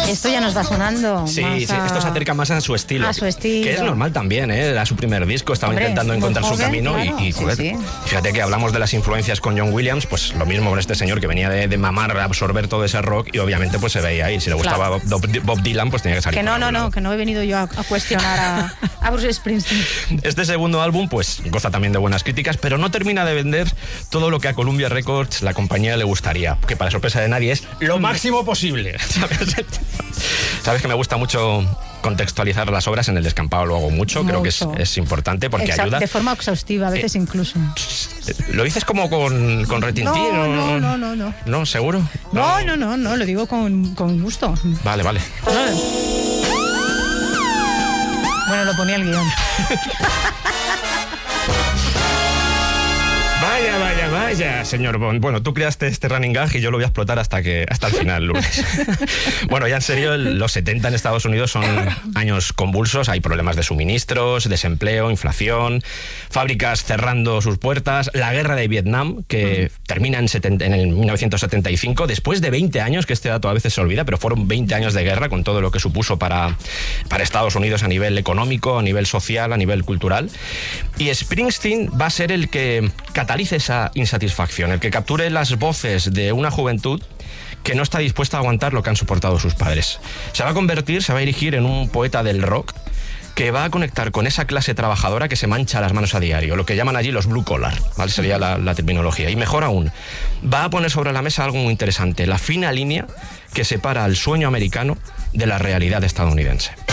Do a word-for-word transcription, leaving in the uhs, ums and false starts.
Esto ya nos va sonando. Sí, más sí, a... esto se acerca más a su estilo. A su estilo. Que es normal también, ¿eh? Era su primer disco, estaba Hombre, intentando muy encontrar joven, su camino claro. y, y Sí, joder, sí. fíjate que hablamos de las influencias con John Williams, pues lo mismo con este señor que venía de, de mamar, absorber todo ese rock y obviamente pues se veía ahí. Si le gustaba Claro. Bob, Bob Dylan, pues tenía que salir. Que no, por no, algún no, lado. que no he venido yo a, a cuestionar a, a Bruce Springsteen. Este segundo álbum pues goza también de buenas críticas, pero no termina de vender todo lo que a Columbia Records la compañía le gustaría, que para sorpresa de nadie es lo máximo posible. ¿Sabes? Sabes que me gusta mucho contextualizar las obras, en el descampado lo hago mucho, Mucho. creo que es, es importante porque Exa- ayuda. De forma exhaustiva, a veces Eh, incluso. ¿Lo dices como con, con retintín? No, o- no, no, no, no. ¿No? ¿Seguro? No, no, no, no, lo digo con, con gusto. Vale, vale. Bueno, lo ponía el guión. Vaya, vaya, vaya, señor Bond. Bueno, tú creaste este running gag y yo lo voy a explotar hasta que hasta el final, Lourdes. Bueno, ya en serio, el- los setenta en Estados Unidos son años convulsos. Hay problemas de suministros, desempleo, inflación, fábricas cerrando sus puertas, la guerra de Vietnam, que termina en, setenta en el mil novecientos setenta y cinco, después de veinte años, que este dato a veces se olvida, pero fueron veinte años de guerra con todo lo que supuso para, para Estados Unidos a nivel económico, a nivel social, a nivel cultural. Y Springsteen va a ser el que catalice esa insatisfacción, el que capture las voces de una juventud que no está dispuesta a aguantar lo que han soportado sus padres. Se va a convertir, se va a erigir en un poeta del rock que va a conectar con esa clase trabajadora que se mancha las manos a diario, lo que llaman allí los blue collar, ¿vale? Sería la, la terminología. Y mejor aún, va a poner sobre la mesa algo muy interesante, la fina línea que separa al sueño americano de la realidad estadounidense.